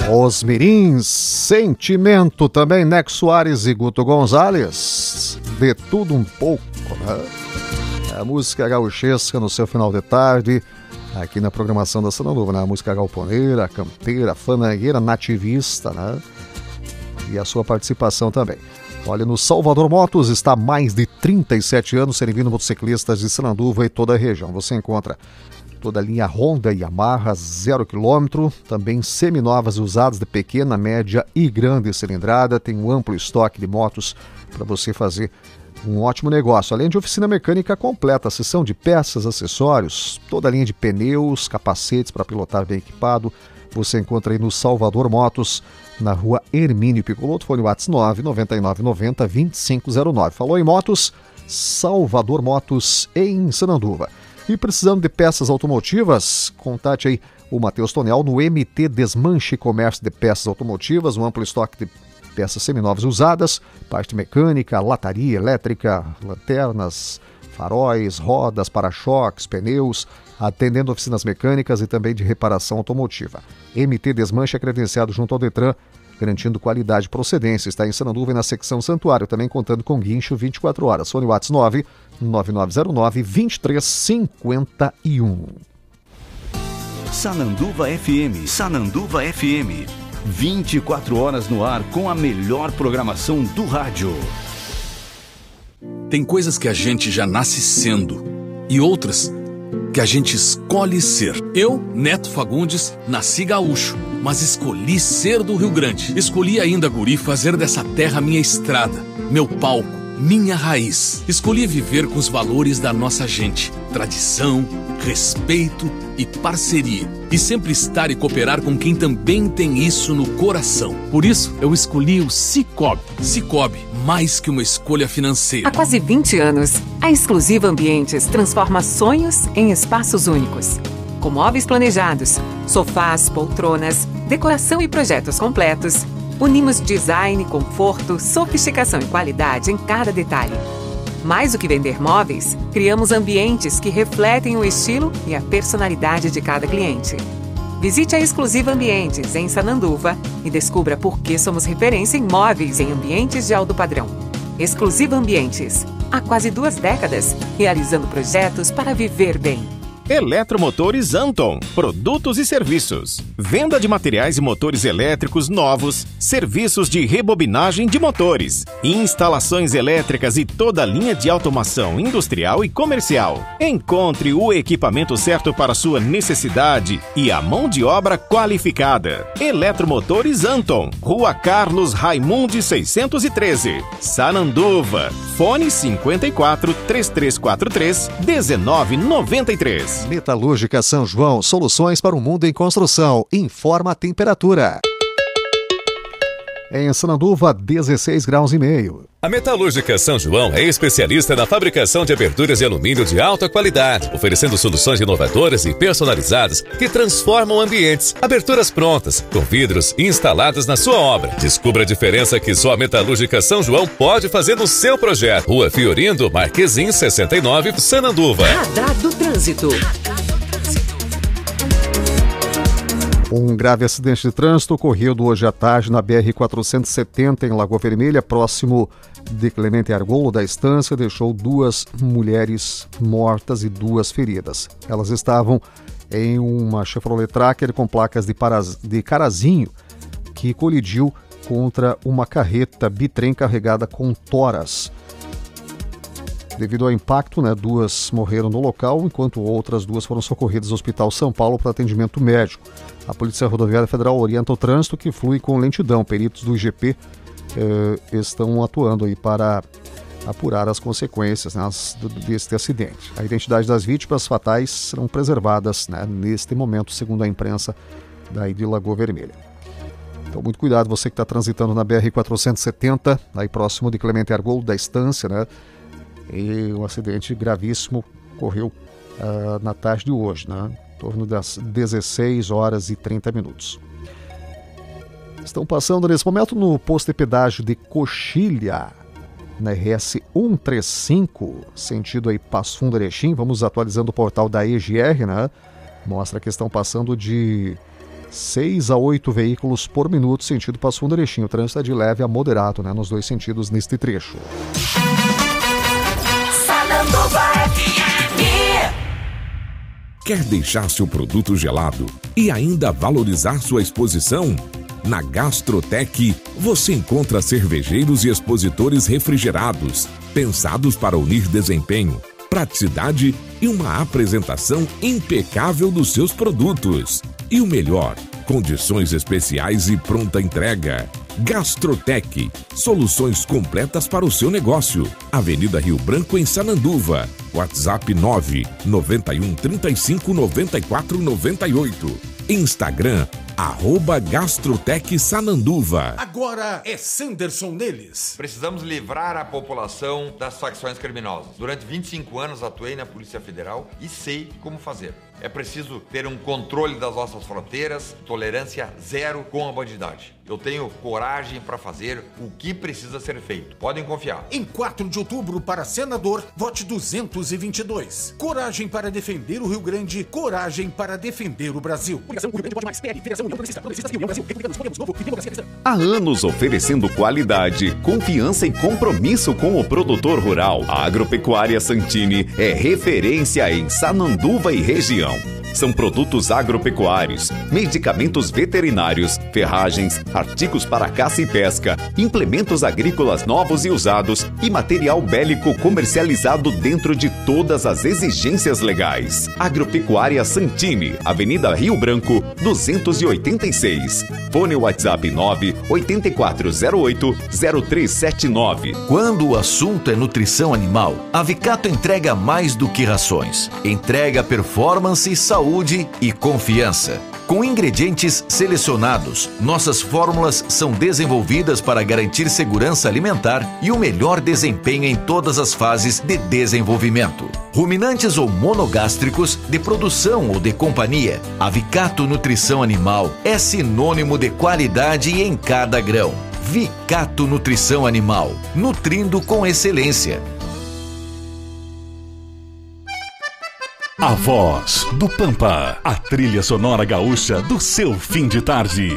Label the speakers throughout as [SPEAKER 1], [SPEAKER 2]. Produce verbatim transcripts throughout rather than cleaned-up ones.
[SPEAKER 1] Os Mirins, Sentimento também, Neco Soares e Guto Gonzalez, de tudo um pouco, né? A música gauchesca no seu final de tarde, aqui na programação da Sananduva, né? A música galponeira, campeira, fanangueira, nativista, né? E a sua participação também. Olha, no Salvador Motos está há mais de trinta e sete anos servindo motociclistas de Sananduva e toda a região. Você encontra toda a linha Honda e Yamaha, zero quilômetro, também seminovas usadas de pequena, média e grande cilindrada. Tem um amplo estoque de motos para você fazer um ótimo negócio. Além de oficina mecânica completa, seção de peças, acessórios, toda a linha de pneus, capacetes para pilotar bem equipado. Você encontra aí no Salvador Motos, na rua Hermínio Picoloto, fone WhatsApp nove nove nove nove zero dois cinco zero nove. Falou em motos, Salvador Motos em Sananduva. E precisando de peças automotivas, contate aí o Matheus Tonel no M T Desmanche Comércio de Peças Automotivas, um amplo estoque de peças seminovas usadas, parte mecânica, lataria elétrica, lanternas, faróis, rodas, para-choques, pneus, atendendo oficinas mecânicas e também de reparação automotiva. M T Desmanche é credenciado junto ao Detran, garantindo qualidade e procedência. Está em Sananduva e na secção Santuário, também contando com guincho vinte e quatro horas. Fone WhatsApp nove nove nove zero nove dois três cinco um.
[SPEAKER 2] Sananduva F M, Sananduva F M. vinte e quatro horas no ar com a melhor programação do rádio.
[SPEAKER 3] Tem coisas que a gente já nasce sendo e outras que a gente escolhe ser. Eu, Neto Fagundes, nasci gaúcho, mas escolhi ser do Rio Grande. Escolhi ainda, guri, fazer dessa terra minha estrada, meu palco, minha raiz. Escolhi viver com os valores da nossa gente, tradição, respeito e parceria. E sempre estar e cooperar com quem também tem isso no coração. Por isso, eu escolhi o Cicobi. Cicobi, mais que uma escolha financeira.
[SPEAKER 4] Há quase vinte anos, a Exclusiva Ambientes transforma sonhos em espaços únicos. Com móveis planejados, sofás, poltronas, decoração e projetos completos, unimos design, conforto, sofisticação e qualidade em cada detalhe. Mais do que vender móveis, criamos ambientes que refletem o estilo e a personalidade de cada cliente. Visite a Exclusiva Ambientes em Sananduva e descubra por que somos referência em móveis em ambientes de alto padrão. Exclusiva Ambientes, há quase duas décadas, realizando projetos para viver bem.
[SPEAKER 5] Eletromotores Anton, produtos e serviços. Venda de materiais e motores elétricos novos, serviços de rebobinagem de motores, instalações elétricas e toda a linha de automação industrial e comercial. Encontre o equipamento certo para sua necessidade e a mão de obra qualificada. Eletromotores Anton, Rua Carlos Raimundi seiscentos e treze, Sananduva. Fone cinquenta e quatro, três três quatro três, um nove nove três.
[SPEAKER 1] Metalúrgica São João, soluções para o mundo em construção. Informa a temperatura. Em Sananduva, dezesseis graus e meio.
[SPEAKER 6] A Metalúrgica São João é especialista na fabricação de aberturas de alumínio de alta qualidade, oferecendo soluções inovadoras e personalizadas que transformam ambientes. Aberturas prontas, com vidros instalados na sua obra. Descubra a diferença que só a Metalúrgica São João pode fazer no seu projeto. Rua Fiorindo, Marquesim sessenta e nove, Sananduva.
[SPEAKER 4] Radar do Trânsito.
[SPEAKER 1] Um grave acidente de trânsito ocorreu hoje à tarde na B R quatrocentos e setenta, em Lagoa Vermelha, próximo de Clemente Argolo da Estância, deixou duas mulheres mortas e duas feridas. Elas estavam em uma Chevrolet Tracker com placas de, Paraz... de Carazinho, que colidiu contra uma carreta bitrem carregada com toras. Devido ao impacto, né, duas morreram no local, enquanto outras duas foram socorridas ao Hospital São Paulo para atendimento médico. A Polícia Rodoviária Federal orienta o trânsito, que flui com lentidão. Peritos do I G P eh, estão atuando aí para apurar as consequências, né, deste acidente. A identidade das vítimas fatais serão preservadas, né, neste momento, segundo a imprensa daí de Lagoa Vermelha. Então, muito cuidado, você que está transitando na B R quatrocentos e setenta, aí próximo de Clemente Argolo da Estância, né? E um acidente gravíssimo ocorreu uh, na tarde de hoje, né? Em torno das dezesseis horas e trinta minutos. Estão passando nesse momento no posto de pedágio de Coxilha, na R S cento e trinta e cinco, sentido aí Passo Fundo Erechim. Vamos atualizando o portal da E G R, né? Mostra que estão passando de seis a oito veículos por minuto, sentido Passo Fundo Erechim. O trânsito é de leve a moderado, né, nos dois sentidos neste trecho.
[SPEAKER 7] Quer deixar seu produto gelado e ainda valorizar sua exposição? Na Gastrotec, você encontra cervejeiros e expositores refrigerados, pensados para unir desempenho, praticidade e uma apresentação impecável dos seus produtos. E o melhor, condições especiais e pronta entrega. Gastrotec, soluções completas para o seu negócio. Avenida Rio Branco, em Sananduva. WhatsApp nove nove um, três cinco, nove quatro nove oito. Instagram, arroba Gastrotec Sananduva.
[SPEAKER 8] Agora é Sanderson neles.
[SPEAKER 9] Precisamos livrar a população das facções criminosas. Durante vinte e cinco anos atuei na Polícia Federal e sei como fazer. É preciso ter um controle das nossas fronteiras, tolerância zero com a bandidagem. Eu tenho coragem para fazer o que precisa ser feito. Podem confiar.
[SPEAKER 8] Em quatro de outubro, para senador, vote duzentos e vinte e dois. Coragem para defender o Rio Grande, coragem para defender o Brasil. Coligação Rio Grande Pode Mais, P L, Federação União Progressista, Progressistas e União Brasil, Republicanos, Podemos, Novo e Democracia Cristã.
[SPEAKER 2] Há anos oferecendo qualidade, confiança e compromisso com o produtor rural. A Agropecuária Santini é referência em Sananduva e região. São produtos agropecuários, medicamentos veterinários, ferragens, artigos para caça e pesca, implementos agrícolas novos e usados e material bélico comercializado dentro de todas as exigências legais. Agropecuária Santini, Avenida Rio Branco, duzentos e oitenta e seis. Fone WhatsApp nove oito quatro zero oito zero três sete nove.
[SPEAKER 10] Quando o assunto é nutrição animal, a Vicato entrega mais do que rações. Entrega performance, saúde e confiança. Com ingredientes selecionados, nossas fórmulas são desenvolvidas para garantir segurança alimentar e o melhor desempenho em todas as fases de desenvolvimento. Ruminantes ou monogástricos, de produção ou de companhia, a Vicato Nutrição Animal é sinônimo de qualidade em cada grão. Vicato Nutrição Animal, nutrindo com excelência.
[SPEAKER 11] A Voz do Pampa, a trilha sonora gaúcha do seu fim de tarde.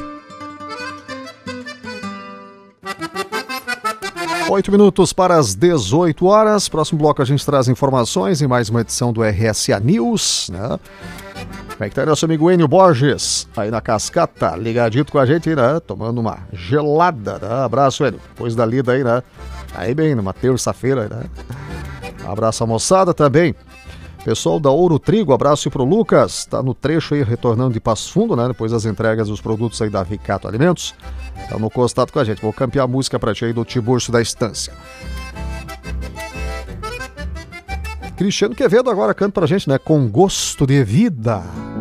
[SPEAKER 1] Oito minutos para as dezoito horas. Próximo bloco a gente traz informações em mais uma edição do R S A News, né? Como é que tá aí nosso amigo Enio Borges, aí na cascata, ligadito com a gente, né? Tomando uma gelada, né? Abraço, Enio. Depois da lida aí, né? Aí bem, numa terça-feira, né? Abraço a moçada também. Pessoal da Ouro Trigo, abraço pro Lucas, tá no trecho aí, retornando de Passo Fundo, né? Depois das entregas dos produtos aí da Vicato Alimentos. Tá no contato com a gente. Vou campear a música pra ti aí do Tiburcio da Estância. Cristiano Quevedo agora canta pra gente, né? Com Gosto de Vida.